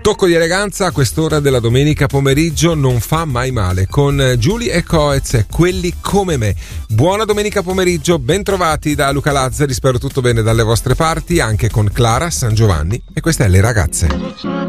Un tocco di eleganza a quest'ora della domenica pomeriggio non fa mai male, con Giulia e Coez e Quelli come me. Buona domenica pomeriggio, ben trovati da Luca Lazzari, spero tutto bene dalle vostre parti, anche con Clara San Giovanni, e queste è Le Ragazze.